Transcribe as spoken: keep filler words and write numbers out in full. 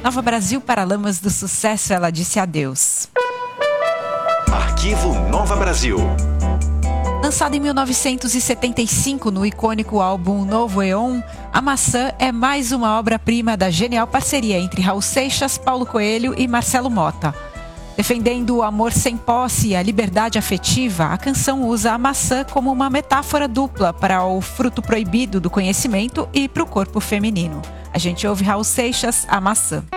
Nova Brasil, Paralamas do Sucesso, ela disse adeus. Arquivo Nova Brasil. Lançado em mil novecentos e setenta e cinco no icônico álbum Novo Éon, A Maçã é mais uma obra-prima da genial parceria entre Raul Seixas, Paulo Coelho e Marcelo Motta. Defendendo o amor sem posse e a liberdade afetiva, a canção usa a maçã como uma metáfora dupla para o fruto proibido do conhecimento e para o corpo feminino. A gente ouve Raul Seixas, A Maçã.